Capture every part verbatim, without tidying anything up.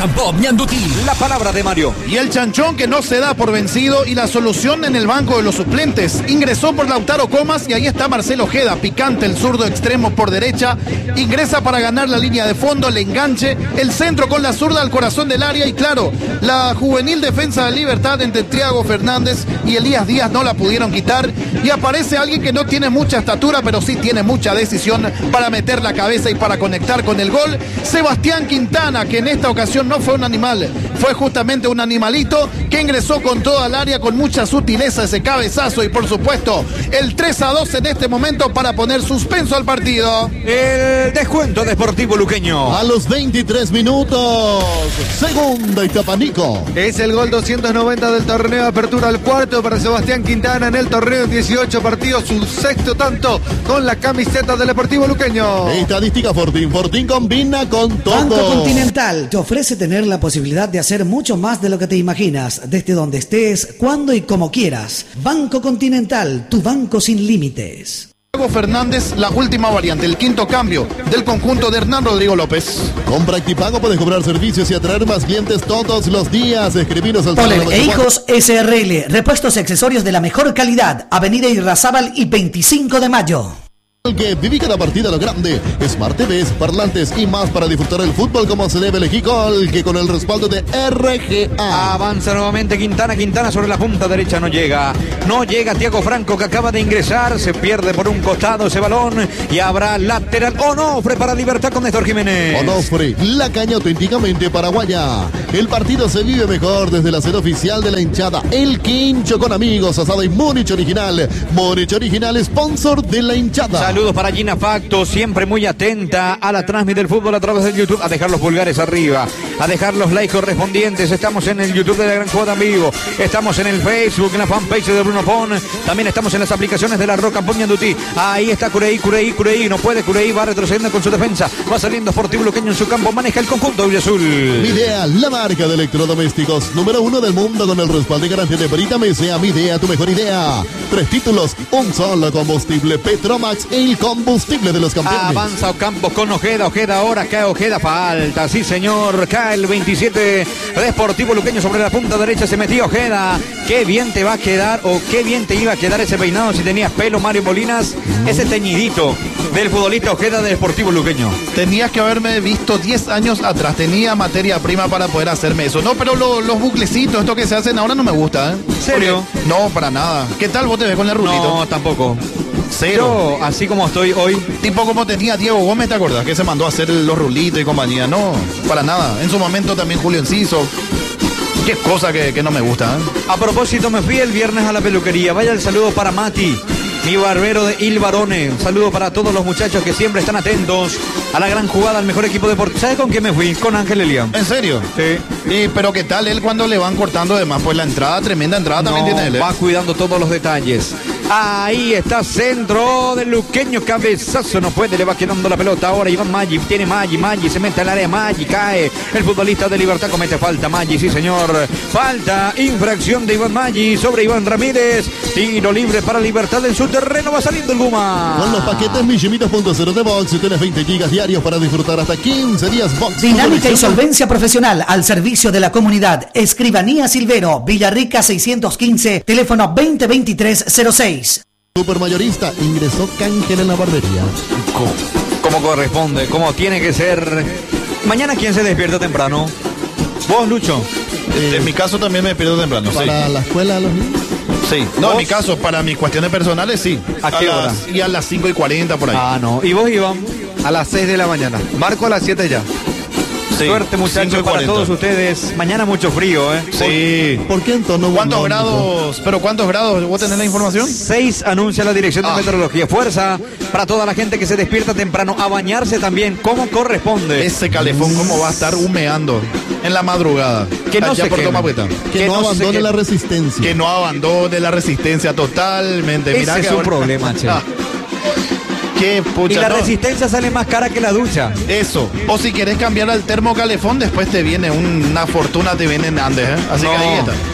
Campo Ñandutí. La palabra de Mario. Y el chanchón que no se da por vencido y la solución en el banco de los suplentes. Ingresó por Lautaro Comas y ahí está Marcelo Ojeda, picante, el zurdo extremo por derecha. Ingresa para ganar la línea de fondo, el enganche, el centro con la zurda al corazón del área y claro, la juvenil defensa de Libertad entre Thiago Fernández y Elías Díaz no la pudieron quitar y aparece alguien que no tiene mucha estatura pero sí tiene mucha decisión para meter la cabeza y para conectar con el gol. Sebastián Quintana, que en esta ocasión no fue un animal, fue justamente un animalito que ingresó con toda el área con mucha sutileza ese cabezazo y por supuesto el tres a dos en este momento para poner suspenso al partido. El descuento de Sportivo Luqueño. A los veintitrés minutos, segunda Itapanico. Es el gol doscientos noventa del torneo de apertura al cuarto para Sebastián Quintana en el torneo, dieciocho partidos, su sexto tanto con la camiseta del Deportivo Luqueño. Estadística Fortín, Fortín combina con todo. Banco Continental te ofrece tener la posibilidad de hacer mucho más de lo que te imaginas, desde donde estés, cuando y como quieras. Banco Continental, tu banco sin límites. Thiago Fernández, la última variante, el quinto cambio del conjunto de Hernán Rodrigo López. Con Practipago puedes cobrar servicios y atraer más clientes todos los días. Escribinos al Polen e Hijos S R L, repuestos y accesorios de la mejor calidad. Avenida Irrazábal y veinticinco de mayo. Que viví cada partida a lo grande. Smart T Vs, parlantes y más para disfrutar el fútbol como se debe. Elegí Gol, que con el respaldo de R G A. Avanza nuevamente Quintana, Quintana sobre la punta derecha, no llega. No llega Thiago Franco, que acaba de ingresar. Se pierde por un costado ese balón y habrá lateral. Onofre para Libertad con Néstor Jiménez. Onofre, la caña auténticamente paraguaya. El partido se vive mejor desde la sede oficial de la hinchada. El Quincho con amigos, asada y Múnich Original. Múnich Original, sponsor de la hinchada. Saludos para Gina Facto, siempre muy atenta a la transmisión del fútbol a través de YouTube, a dejar los pulgares arriba, a dejar los likes correspondientes. Estamos en el YouTube de la Gran Jugada en vivo, estamos en el Facebook, en la fanpage de Bruno Pon, también estamos en las aplicaciones de la Roca Pon Ñandutí. Ahí está Cureí, Cureí, Cureí, no puede, Cureí va retrocediendo con su defensa, va saliendo Sportivo Luqueño en su campo, maneja el conjunto azul. Midea, la marca de electrodomésticos número uno del mundo con el respaldo y garantía de Brita Mesea. Midea, tu mejor idea. Tres títulos, un solo combustible, Petromax, el combustible de los campeones. Avanza Ocampos con Ojeda, Ojeda ahora cae Ojeda, falta, sí señor, cae el veintisiete de Sportivo Luqueño sobre la punta derecha, se metió Ojeda. Qué bien te va a quedar o qué bien te iba a quedar ese peinado si tenías pelo, Mario Molinas, ese teñidito del futbolista Ojeda de Sportivo Luqueño. Tenías que haberme visto diez años atrás, tenía materia prima para poder hacerme eso. No, pero lo, los buclecitos, esto que se hacen ahora no me gusta, ¿eh? ¿En serio? Porque, no, para nada. ¿Qué tal vos te ves con el rulito? No, tampoco. Cero. Yo, así como estoy hoy. Tipo como tenía Diego Gómez, ¿te acordás? Que se mandó a hacer los rulitos y compañía. No, para nada. En su momento también Julio Enciso. Qué cosa que, que no me gusta, ¿eh? A propósito, me fui el viernes a la peluquería. Vaya el saludo para Mati, mi barbero de Il Barone. Un saludo para todos los muchachos que siempre están atentos a la gran jugada, al mejor equipo deportivo. ¿Sabes con quién me fui? Con Ángel Elian. ¿En serio? Sí. Y, pero ¿qué tal él cuando le van cortando además? Pues la entrada, tremenda entrada también No, tiene él, ¿eh? va cuidando todos los detalles. Ahí está, centro del Luqueño, cabezazo, no puede, le va quedando la pelota ahora. Iván Maggi, tiene Maggi, Maggi, se mete al área, Maggi, cae. El futbolista de Libertad comete falta, Maggi, sí señor. Falta, infracción de Iván Maggi sobre Iván Ramírez. Tiro libre para Libertad en su terreno, va saliendo el Guma. Con los paquetes Millimitos punto cero de Box, tienes veinte gigas diarios para disfrutar hasta quince días Box. Dinámica y solvencia profesional al servicio de la comunidad. Escribanía Silvero, Villarrica seiscientos quince, teléfono veinte veintitrés cero seis. Supermayorista, ingresó Cángel en la barbería. ¿Cómo, cómo corresponde? ¿Cómo tiene que ser? Mañana, ¿quién se despierta temprano? ¿Vos, Lucho? Eh, en mi caso también me despierto temprano. ¿Para sí. la escuela de los niños? Sí. No, ¿Vos? En mi caso, para mis cuestiones personales, sí. ¿A qué a hora? Las, y a las cinco y cuarenta por ahí. Ah, no. ¿Y vos, Iván? A las seis de la mañana. Marco a las siete ya. Sí. Suerte, muchachos, para todos ustedes. Mañana mucho frío, ¿eh? Sí. ¿Por qué en tono ¿Cuántos bonónico? grados? ¿Pero cuántos grados? ¿Vos tenés la información? Seis anuncia la Dirección de Ah. Meteorología. Fuerza para toda la gente que se despierta temprano a bañarse también como corresponde. Ese calefón, ¿cómo va a estar humeando en la madrugada? Que no Allá se por queme. Tomapueta. Que, Que no, no se abandone quede- la resistencia. Que no abandone la resistencia totalmente. Ese Mirá que es un ahora- problema, che. Ah. Qué pucha, Y la no. resistencia sale más cara que la ducha. Eso. O si querés cambiar al termocalefón, después te viene un- una fortuna, te viene en Andes, ¿eh? Así No. que ahí está.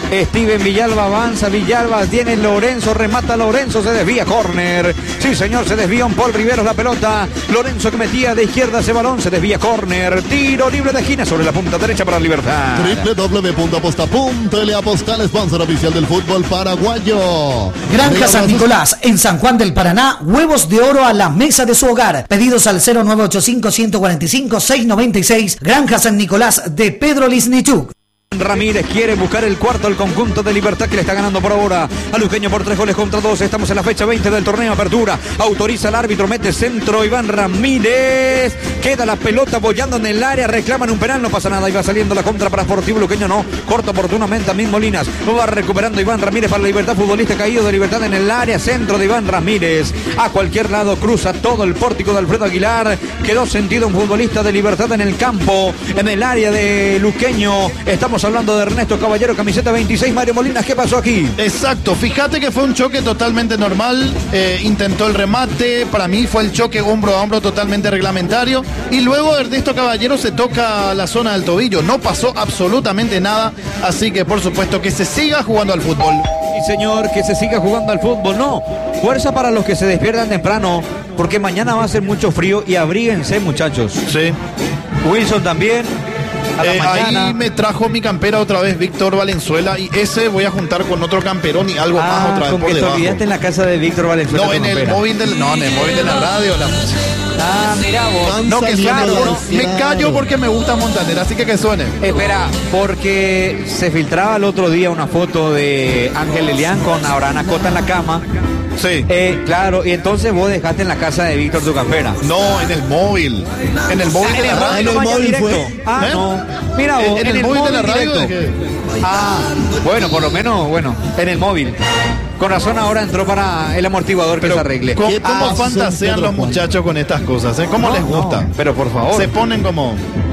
Steven Villalba avanza, Villalba tiene Lorenzo, remata Lorenzo, se desvía, córner. Sí, señor, se desvía un Paul Riveros la pelota. Lorenzo que metía de izquierda ese balón, se desvía, córner. Tiro libre de esquina sobre la punta derecha para Libertad. doble u doble u doble u punto aposta punto ele Apostal, sponsor oficial del fútbol paraguayo. Granja San Nicolás, en San Juan del Paraná, huevos de oro a la mesa de su hogar. Pedidos al cero nueve ocho cinco, uno cuatro cinco, seis nueve seis. Granja San Nicolás de Pedro Lisnichuk. Ramírez quiere buscar el cuarto al conjunto de Libertad que le está ganando por ahora a Luqueño por tres goles contra dos. Estamos en la fecha veinte del torneo Apertura. Autoriza el árbitro, mete centro Iván Ramírez. Queda la pelota bollando en el área, reclaman un penal, no pasa nada. Y va saliendo la contra para Sportivo Luqueño, no. Corta oportunamente a Min Molinas. Va recuperando Iván Ramírez para Libertad. Futbolista caído de Libertad en el área. Centro de Iván Ramírez. A cualquier lado cruza todo el pórtico de Alfredo Aguilar. Quedó sentido un futbolista de Libertad en el campo, en el área de Luqueño. Estamos hablando de Ernesto Caballero, camiseta veintiséis. Mario Molinas, ¿qué pasó aquí? Exacto, fíjate que fue un choque totalmente normal, eh, intentó el remate, para mí fue el choque hombro a hombro totalmente reglamentario, y luego Ernesto Caballero se toca la zona del tobillo, no pasó absolutamente nada, así que por supuesto que se siga jugando al fútbol. Sí, señor, que se siga jugando al fútbol, no, fuerza para los que se despiertan temprano, porque mañana va a ser mucho frío y abríguense, muchachos. Sí. Wilson también. Eh, ahí me trajo mi campera otra vez Víctor Valenzuela, y ese voy a juntar con otro camperón y algo ah, más otra vez con por que debajo. te olvidaste en la casa de Víctor Valenzuela. No, en el campera. móvil del, no, en el móvil de la radio. La... Ah, mira vos. No, que suene. Claro. Me callo porque me gusta Montaner, así que que suene. Espera, porque se filtraba el otro día una foto de Ángel Elián con Abraham Acosta en la cama. Sí. Eh, claro, y entonces vos dejaste en la casa de Víctor tu campera. No, en el móvil. En el móvil Ah, de la radio. en el móvil directo. fue. Ah, ¿Eh? no. Mira vos, En, en el, móvil de la radio. directo. dejé. Ah, bueno, por lo menos, bueno, en el móvil. Con razón ahora entró para el amortiguador que Pero, se arregle. ¿Cómo, ¿Qué cómo pasa, fantasean Pedro los Juan? muchachos con estas cosas? ¿eh? ¿Cómo No, les gusta? no, pero por favor. Se ponen como...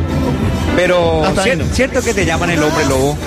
Pero Hasta ahí cier- no. cierto que te llaman el hombre lobo.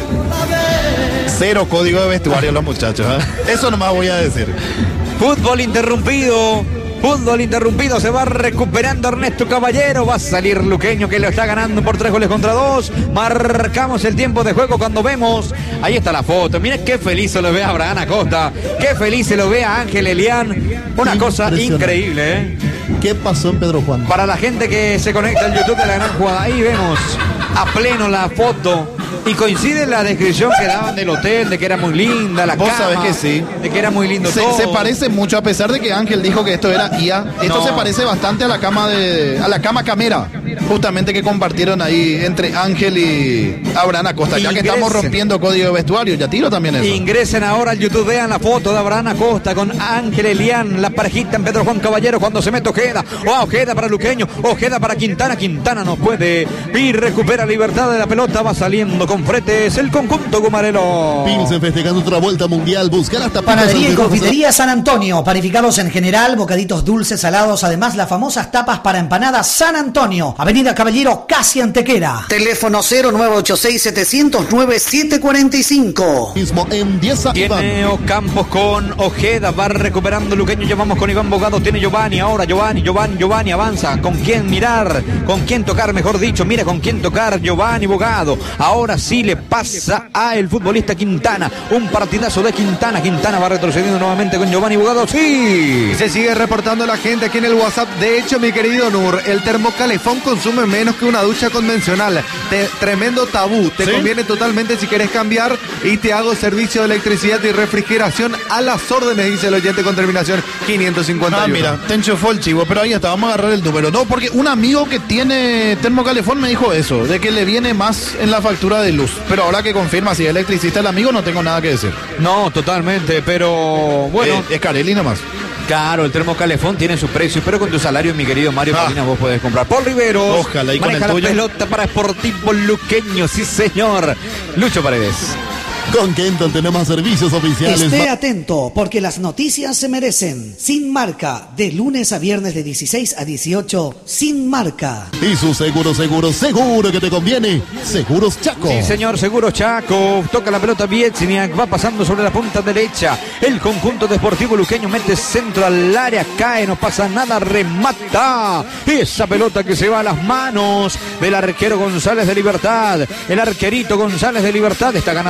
Cero código de vestuario los muchachos. ¿eh? Eso nomás voy a decir. Fútbol interrumpido. Fútbol interrumpido, se va recuperando Ernesto Caballero, va a salir Luqueño que lo está ganando por tres goles contra dos. Marcamos el tiempo de juego cuando vemos, ahí está la foto, miren qué feliz se lo ve a Abraham Acosta, qué feliz se lo ve a Ángel Elián, una cosa increíble, ¿eh? ¿Qué pasó en Pedro Juan? Para la gente que se conecta al YouTube de la gran jugada, ahí vemos a pleno la foto. Y coincide la descripción que daban del hotel, de que era muy linda la Vos cama, sabés que sí. de que era muy lindo Se, todo. se parece mucho, a pesar de que Ángel dijo que esto era I A. Esto No. se parece bastante a la cama de a la cama camera, justamente que compartieron ahí entre Ángel y Abraham Acosta. Ya que Ingresen. estamos rompiendo código de vestuario, ya tiro también eso. Ingresen ahora al YouTube, vean la foto de Abraham Acosta con Ángel Elián, la parejita en Pedro Juan Caballero cuando se mete Ojeda. Oh, Ojeda para Luqueño, Ojeda para Quintana, Quintana no puede y recupera libertad de la pelota, va saliendo con fretes el conjunto gumarelo. Pilsen festejando otra vuelta mundial. Buscar hasta Panadería y confitería San Antonio, panificados en general, bocaditos dulces, salados, además las famosas tapas para empanadas San Antonio, Avenida Caballero, casi Antequera. Teléfono cero nueve ocho seis, siete cero nueve, siete cuatro cinco. Mismo en diez a Iván. Tiene Ocampos con Ojeda, va recuperando Luqueño, llevamos con Iván Bogado, tiene Giovanni, ahora Giovanni, Giovanni, Giovanni avanza, con quién mirar, con quién tocar, mejor dicho, mira con quién tocar, Giovanni Bogado, ahora sí le pasa a el futbolista Quintana, un partidazo de Quintana, Quintana va retrocediendo nuevamente con Giovanni Bogado, sí. Y se sigue reportando la gente aquí en el WhatsApp. De hecho, mi querido Nur, el termocalefón consume menos que una ducha convencional. Te- tremendo tabú. Te ¿Sí? conviene totalmente si querés cambiar y te hago servicio de electricidad y refrigeración a las órdenes, dice el oyente con terminación quinientos cincuenta y uno. Ah, mira, te enchufó el chivo, pero ahí está, vamos a agarrar el número. No, porque un amigo que tiene termocalefón me dijo eso, de que le viene más en la factura de luz. Pero ahora que confirma si es electricista el amigo, no tengo nada que decir. No, totalmente, pero bueno. Eh, es Carelli nomás. Claro, el termocalefón tiene su precio, pero con tu salario, mi querido Mario Ah. Molina, vos podés comprar. Paul Riveros, Ojalá, y con maneja el la tuyo. pelota para Sportivo Luqueño, sí señor. Lucho Paredes. Con Kenton tenemos servicios oficiales. Esté atento, porque las noticias se merecen. Sin Marca, de lunes a viernes de dieciséis a dieciocho, Sin Marca. Y su seguro, seguro, seguro que te conviene. Seguros Chaco. Sí, señor, seguro Chaco. Toca la pelota Vietziniak, va pasando sobre la punta derecha. El conjunto de Sportivo Luqueño mete centro al área, cae, no pasa nada, remata. Esa pelota que se va a las manos del arquero González de Libertad. El arquerito González de Libertad está ganando el Guma.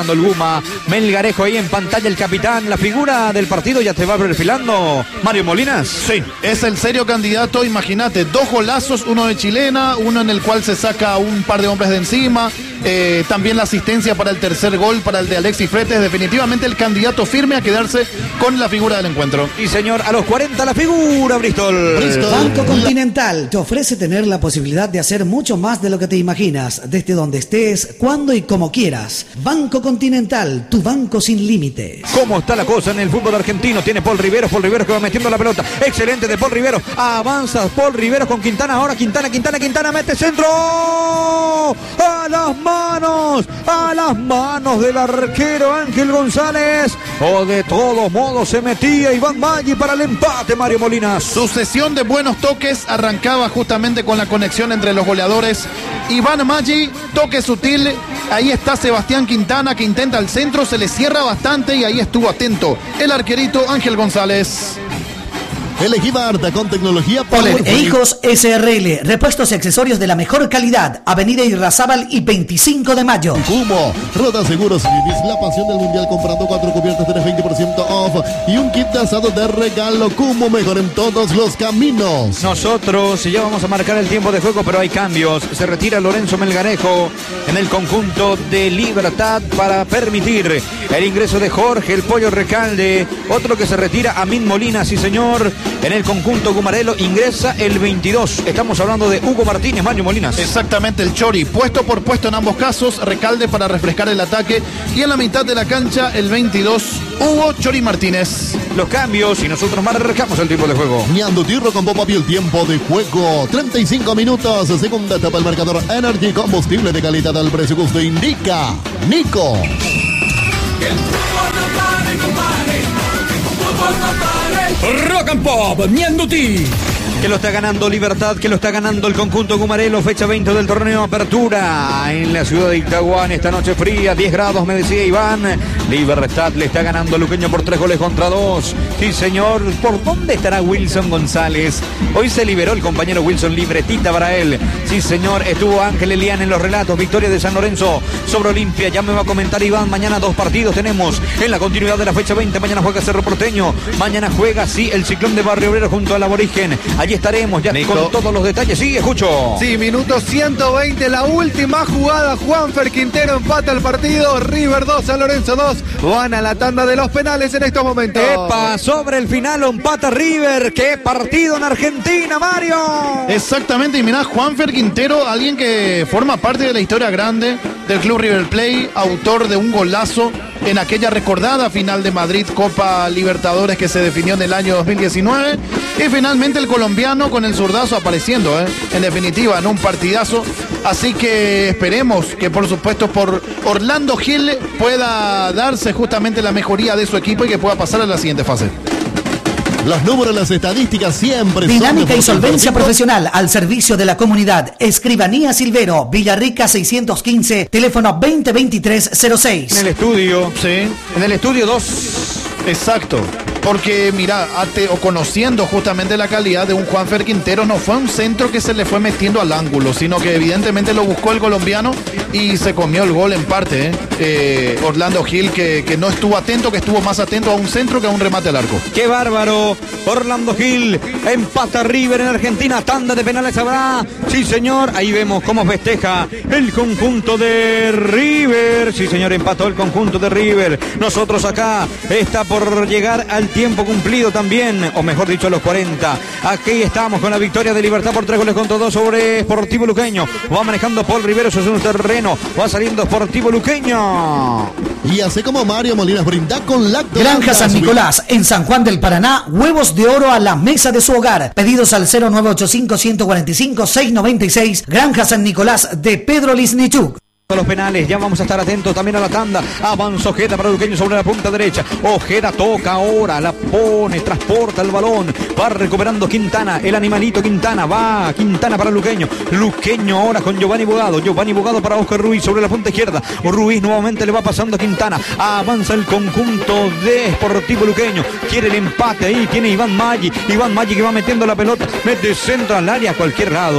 preocupa. Melgarejo ahí en pantalla, el capitán, la figura del partido ya te va perfilando. Mario Molinas. Sí, es el serio candidato, imagínate, dos golazos, uno de chilena, uno en el cual se saca un par de hombres de encima, eh, también la asistencia para el tercer gol, para el de Alexis Fretes, definitivamente el candidato firme a quedarse con la figura del encuentro. Y señor, a los cuarenta la figura, Bristol. Bristol. Banco Continental te ofrece tener la posibilidad de hacer mucho más de lo que te imaginas, desde donde estés, cuando y como quieras. Banco Continental, tu banco sin límites. ¿Cómo está la cosa en el fútbol argentino? Tiene Paul Riveros, Paul Riveros que va metiendo la pelota. Excelente de Paul Riveros. Avanza Paul Riveros con Quintana. Ahora Quintana, Quintana, Quintana mete centro. A las manos, a las manos del arquero Ángel González. O de todos modos se metía Iván Maggi para el empate, Mario Molinas. Sucesión de buenos toques arrancaba justamente con la conexión entre los goleadores. Iván Maggi, toque sutil. Ahí está Sebastián Quintana que intenta el centro, se le cierra bastante y ahí estuvo atento el arquerito Ángel González. Elegí Barta con tecnología Poler e Hijos S R L, repuestos y accesorios de la mejor calidad. Avenida Irrazábal y veinticinco de mayo. Cumo, Roda Seguros, vivís la pasión del mundial comprando cuatro cubiertas, tenés veinte por ciento off y un kit de asado de regalo. Cumo, mejor en todos los caminos. Nosotros ya vamos a marcar el tiempo de juego, pero hay cambios. Se retira Lorenzo Melgarejo en el conjunto de Libertad para permitir el ingreso de Jorge el Pollo Recalde. Otro que se retira, Amin Molina, sí señor. En el conjunto Gumarelo ingresa el veintidós. Estamos hablando de Hugo Martínez, Mario Molinas. Exactamente, el Chori. Puesto por puesto en ambos casos. Recalde para refrescar el ataque. Y en la mitad de la cancha, el veintidós, Hugo Chori Martínez. Los cambios y nosotros marcamos el tiempo de juego. Ñando Tirro con Popa el tiempo de juego. treinta y cinco minutos. Segunda etapa, el marcador Energy. Combustible de calidad al precio que usted indica. Nico. Que el fútbol no pare, compadre. Que el fútbol no pare. Rock and Pop, Ñanduti. Que lo está ganando Libertad, que lo está ganando el conjunto Gumarelo, fecha veinte del torneo Apertura en la ciudad de Itaguán, esta noche fría, diez grados me decía Iván. Libertad le está ganando a Luqueño por tres goles contra dos. Sí señor, ¿por dónde estará Wilson González? Hoy se liberó el compañero Wilson, libretita para él. Sí señor, estuvo Ángel Elián en los relatos, victoria de San Lorenzo sobre Olimpia, ya me va a comentar Iván, mañana dos partidos tenemos en la continuidad de la fecha veinte, mañana juega Cerro Porteño, mañana juega sí el Ciclón de Barrio Obrero junto al Aborigen. Allí estaremos ya Nico. Con todos los detalles. Sí, escucho. Sí, minuto ciento veinte, la última jugada. Juanfer Quintero empata el partido. River dos, San Lorenzo dos. Van a la tanda de los penales en estos momentos. Epa, sobre el final empata River. ¡Qué partido en Argentina, Mario! Exactamente, y mirá, Juanfer Quintero, alguien que forma parte de la historia grande del Club River Plate, autor de un golazo en aquella recordada final de Madrid, Copa Libertadores, que se definió en el año dos mil diecinueve. Y finalmente el colombiano con el zurdazo apareciendo, ¿eh? En definitiva, en un partidazo. Así que esperemos que, por supuesto, por Orlando Gil pueda darse justamente la mejoría de su equipo y que pueda pasar a la siguiente fase. Los números, las estadísticas siempre Dinámica son y solvencia profesional al servicio de la comunidad. Escribanía Silvero, Villarrica seiscientos quince, teléfono veinte veintitrés cero seis. En el estudio, sí. En el estudio dos. Exacto. Porque, mira, ate, o conociendo justamente la calidad de un Juanfer Quintero, no fue un centro que se le fue metiendo al ángulo, sino que evidentemente lo buscó el colombiano y se comió el gol en parte. ¿eh? Eh, Orlando Gil, que, que no estuvo atento, que estuvo más atento a un centro que a un remate al arco. ¡Qué bárbaro! Orlando Gil empata River en Argentina, tanda de penales habrá. Sí, señor, ahí vemos cómo festeja el conjunto de River. Sí, señor, empató el conjunto de River. Nosotros acá está por llegar al tiempo cumplido también, o mejor dicho a los cuarenta. Aquí estamos con la victoria de Libertad por tres goles contra dos sobre Sportivo Luqueño. Va manejando Paul Rivero sobre un terreno, va saliendo Sportivo Luqueño. Y hace como Mario Molinas, brinda con Lacto. Granja San Nicolás, en San Juan del Paraná, huevos de oro a la mesa de su hogar. Pedidos al cero nueve ocho cinco, uno cuatro cinco, seis nueve seis. Granja San Nicolás de Pedro Lisnichuk. Los penales, ya vamos a estar atentos también a la tanda. Avanza Ojeda para Luqueño sobre la punta derecha. Ojeda toca ahora, la pone, transporta el balón. Va recuperando Quintana, el animalito Quintana. Va Quintana para Luqueño. Luqueño ahora con Giovanni Bogado. Giovanni Bogado para Oscar Ruiz sobre la punta izquierda. Ruiz nuevamente le va pasando a Quintana. Avanza el conjunto de Sportivo Luqueño. Quiere el empate ahí, tiene Iván Maggi. Iván Maggi que va metiendo la pelota. Mete centro al área a cualquier lado.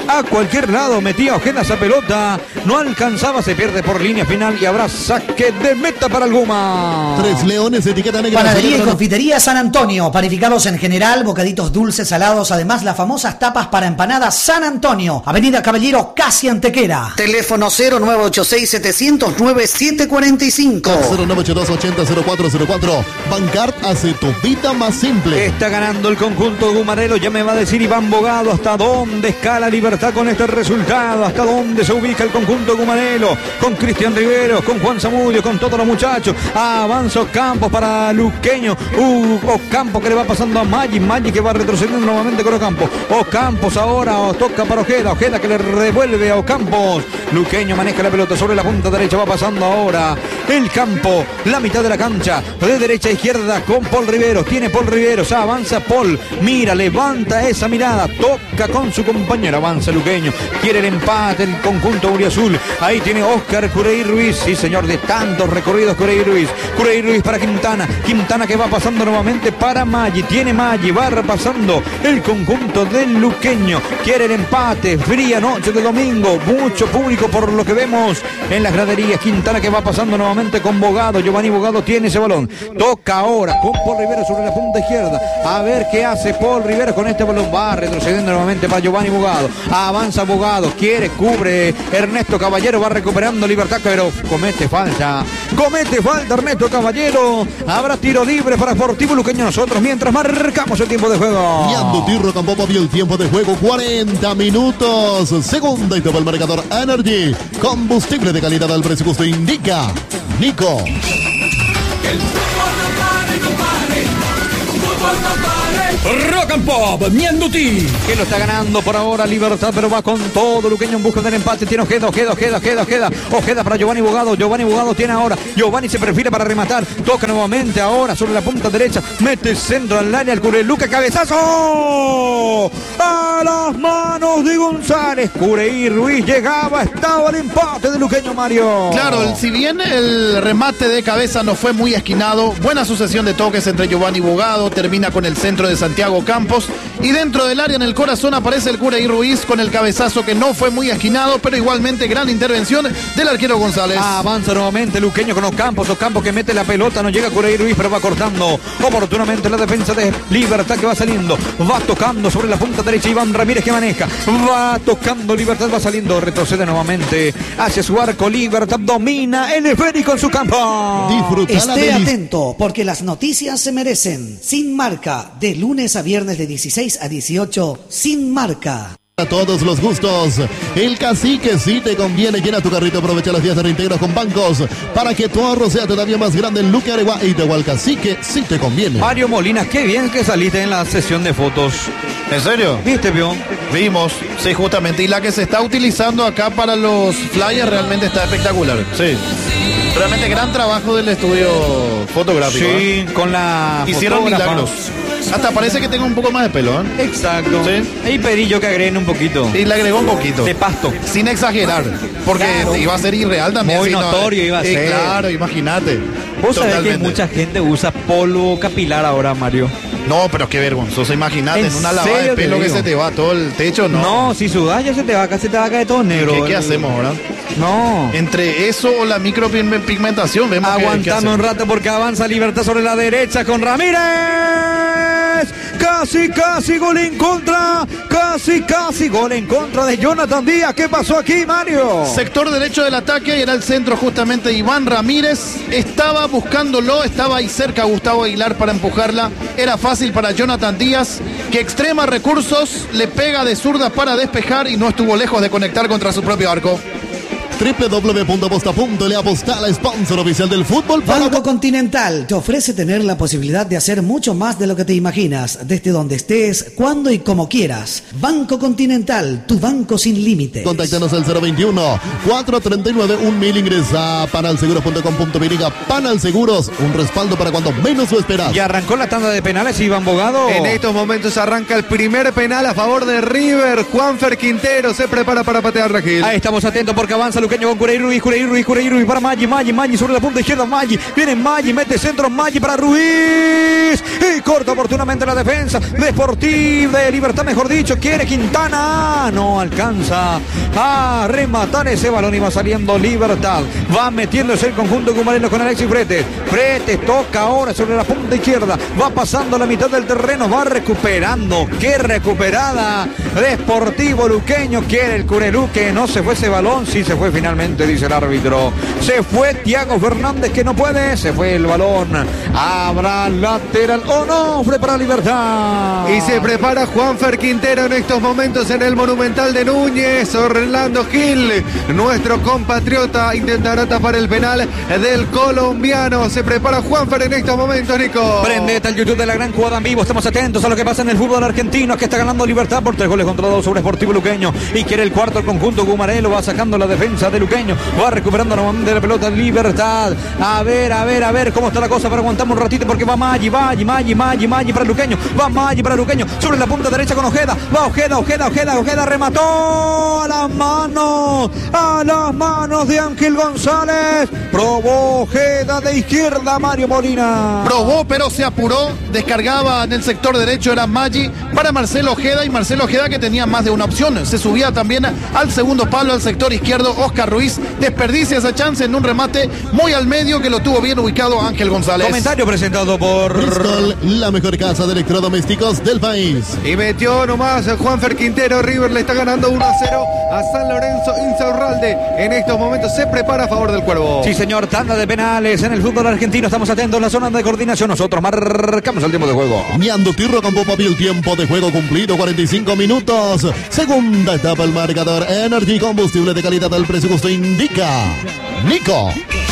a cualquier lado, metía Ojeda esa pelota, no alcanzaba, se pierde por línea final y habrá saque de meta para el Guma. Tres Leones, etiqueta negra. Panadería y confitería San Antonio, panificados en general, bocaditos dulces, salados, además las famosas tapas para empanadas San Antonio, Avenida Caballero, casi Antequera. Teléfono cero nueve ocho seis, setecientos nueve, siete cuarenta y cinco. cero nueve ocho dos, ochenta, cero cuatro cero cuatro. Bancard hace tu vida más simple. Está ganando el conjunto gumarelo, ya me va a decir Iván Bogado hasta dónde escala Libertad con este resultado, hasta dónde se ubica el conjunto gumarelo, con Cristian Riveros, con Juan Zamudio, con todos los muchachos. Avanza Ocampos para Luqueño, uh, Ocampos que le va pasando a Maggi, Maggi que va retrocediendo nuevamente con Ocampos. Ocampos ahora toca para Ojeda, Ojeda que le revuelve a Ocampos. Luqueño maneja la pelota sobre la punta derecha, va pasando ahora el campo, la mitad de la cancha, de derecha a izquierda con Paul Riveros, tiene Paul Riveros, avanza Paul, mira, levanta esa mirada, toca con su compañero, avanza Luqueño, quiere el empate el conjunto Uriazul, ahí tiene Oscar Cureí Ruiz, sí señor, de tantos recorridos Cureí Ruiz, Cureí Ruiz para Quintana, Quintana que va pasando nuevamente para Maggi, tiene Maggi, va pasando el conjunto del Luqueño, quiere el empate, fría noche de domingo, mucho público por lo que vemos en las graderías, Quintana que va pasando nuevamente con Bogado, Giovanni Bogado tiene ese balón, toca ahora con Paul Rivero sobre la punta izquierda, a ver qué hace Paul Rivero con este balón, va retrocediendo nuevamente para Giovanni Bogado, avanza Bogado, quiere, cubre Ernesto Caballero, va recuperando Libertad, pero comete falta, comete falta Ernesto Caballero, habrá tiro libre para Sportivo Luqueño, nosotros mientras marcamos el tiempo de juego. Yando Tirro Campopa vio el tiempo de juego, cuarenta minutos, segunda y todo el marcador Energy, combustible de calidad al presupuesto indica Nico. El fútbol no pare, no pare. Fútbol no pare. Rock and Pop, Mianduti. Que lo está ganando por ahora Libertad, pero va con todo Luqueño en busca del empate. Tiene Ojeda, Ojeda, Ojeda, Ojeda, Ojeda. Ojeda para Giovanni Bogado. Giovanni Bogado tiene ahora. Giovanni se perfila para rematar. Toca nuevamente ahora sobre la punta derecha. Mete el centro al área. El Cureluca, cabezazo. A las manos de González. Cureí Ruiz llegaba. Estaba el empate de Luqueño, Mario. Claro, si bien el remate de cabeza no fue muy esquinado, buena sucesión de toques entre Giovanni Bogado. Termina con el centro de Santiago Campos. Y dentro del área, en el corazón, aparece el Cureí Ruiz con el cabezazo que no fue muy esquinado, pero igualmente gran intervención del arquero González. Avanza nuevamente Luqueño con Ocampos. Ocampos que mete la pelota, no llega Cureí Ruiz, pero va cortando oportunamente la defensa de Libertad que va saliendo. Va tocando sobre la punta derecha Iván Ramírez que maneja. Va tocando Libertad, va saliendo, retrocede nuevamente hacia su arco. Libertad domina el esférico en su campo. Disfruta la Esté delicia. atento porque las noticias se merecen. Sin Marca, de lunes a viernes de dieciséis a dieciocho, Sin Marca. A todos los gustos, el Cacique sí te conviene. Llena tu carrito, aprovecha los días de reintegro con bancos para que tu ahorro sea todavía más grande en Luque, Aregua y Tehual. Cacique sí te conviene. Mario Molina, qué bien que saliste en la sesión de fotos. ¿En serio? ¿Viste, Pio? Vimos, sí, justamente. Y la que se está utilizando acá para los flyers realmente está espectacular. Sí. Realmente gran trabajo del estudio fotográfico. Sí, ¿eh? con la Hicieron fotógrafa. milagros. Hasta parece que tenga un poco más de pelo, ¿eh? Exacto. Sí. Y pedí yo que agreguen un poquito. Y le agregó un poquito. De pasto. Sin exagerar. Porque Claro. iba a ser irreal también. Muy así, ¿no? notorio iba a Eh, ser. Claro, imagínate. Vos sabés que Totalmente. mucha gente usa polvo capilar ahora, Mario. No, pero qué vergonzoso. Imagínate, ¿En en una lavada serio de te pelo que digo? se te va todo el techo, no. No, si sudás ya se te va, acá se te va a caer todo negro. ¿Qué, qué hacemos ahora? No. Entre eso o la micropigmentación, vemos que- que Aguantame hacemos. un rato porque avanza Libertad sobre la derecha con Ramírez. Casi, casi gol en contra. Casi, casi gol en contra de Jonathan Díaz. ¿Qué pasó aquí, Mario? Sector derecho del ataque y era el centro justamente Iván Ramírez. Estaba buscándolo, estaba ahí cerca Gustavo Aguilar para empujarla. Era fácil para Jonathan Díaz, que extrema recursos, le pega de zurda para despejar y no estuvo lejos de conectar contra su propio arco. doble u doble u doble u punto aposta punto le Apostal, sponsor oficial del fútbol. Banco Continental te ofrece tener la posibilidad de hacer mucho más de lo que te imaginas, desde donde estés, cuando y como quieras. Banco Continental, tu banco sin límites. Contáctanos al cero veintiuno, cuatrocientos treinta y nueve, un mil. Ingresa a panalseguros punto com punto pe. Panal Seguros, un respaldo para cuando menos lo esperas. Y arrancó la tanda de penales, Iván Bogado. En estos momentos arranca el primer penal a favor de River. Juanfer Quintero se prepara para patear, Regil. Ahí estamos atentos porque avanza Luqueño Luqueño con Curey Ruiz, Curey Ruiz, Curey Ruiz para Maggi, Maggi, Maggi sobre la punta izquierda, Maggi, viene Maggi, mete centro, Maggi para Ruiz y corta oportunamente la defensa de Sportiva de Libertad, mejor dicho, quiere Quintana, no alcanza a rematar ese balón y va saliendo Libertad, va metiéndose el conjunto cumarino con Alexis Fretes, Fretes toca ahora sobre la punta izquierda, va pasando la mitad del terreno, va recuperando, qué recuperada de Sportivo Luqueño, quiere el Curelú, que no se fue ese balón, sí se fue finalmente, dice el árbitro, se fue Thiago Fernández que no puede, se fue el balón, habrá lateral o no, prepara Libertad. Y se prepara Juanfer Quintero en estos momentos en el Monumental de Núñez. Orlando Gil, nuestro compatriota, intentará tapar el penal del colombiano. Se prepara Juanfer en estos momentos, Nico. Prendete al YouTube de la gran jugada en vivo, estamos atentos a lo que pasa en el fútbol argentino, que está ganando Libertad por tres goles contra dos sobre Sportivo Luqueño y quiere el cuarto el conjunto Gumarelo, va sacando la defensa de Luqueño, va recuperando nuevamente la pelota Libertad. A ver, a ver, a ver cómo está la cosa, pero aguantamos un ratito porque va Maggi, Maggi, Maggi, Maggi, Maggi para Luqueño, va Maggi para Luqueño, sobre la punta derecha con Ojeda, va Ojeda, Ojeda, Ojeda, Ojeda, remató a las manos, a las manos de Ángel González, probó Ojeda de izquierda, Mario Molina. Probó, pero se apuró, descargaba en el sector derecho, era Maggi para Marcelo Ojeda, y Marcelo Ojeda que tenía más de una opción, se subía también al segundo palo, al sector izquierdo, Oscar Ruiz desperdicia esa chance en un remate muy al medio que lo tuvo bien ubicado Ángel González. Comentario presentado por Bristol, la mejor casa de electrodomésticos del país. Y metió nomás a Juanfer Quintero. River le está ganando uno a cero a San Lorenzo Insaurralde. En estos momentos se prepara a favor del Cuervo. Sí, señor, tanda de penales en el fútbol argentino. Estamos atentos en la zona de coordinación. Nosotros marcamos el tiempo de juego. Mianduti Rocampo, papi, el tiempo de juego cumplido, cuarenta y cinco minutos. Segunda etapa, el marcador. Energy, combustible de calidad al precio que usted indica. Nico.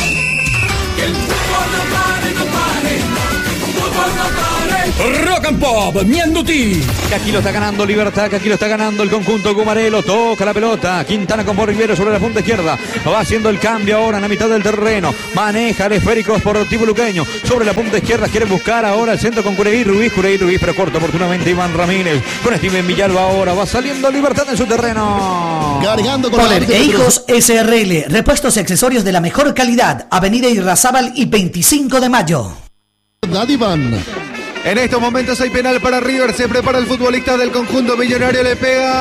Que el fútbol no pare, no pare. Fútbol no pare. Rock and Pop, Mianduti. Que aquí lo está ganando Libertad, que aquí lo está ganando el conjunto Gumarelo. Toca la pelota. Quintana con Borriviero sobre la punta izquierda. Va haciendo el cambio ahora en la mitad del terreno. Maneja el esférico Sportivo Luqueño. Sobre la punta izquierda quiere buscar ahora el centro con Curey Ruiz. Curey Ruiz, pero corta oportunamente Iván Ramírez. Con Steven Villalba ahora. Va saliendo Libertad en su terreno. Cargando con Poler la e Hijos S R L. Repuestos y accesorios de la mejor calidad. Avenida Irrazábal y veinticinco de mayo. Iván. En estos momentos hay penal para River. Se prepara el futbolista del conjunto millonario. Le pega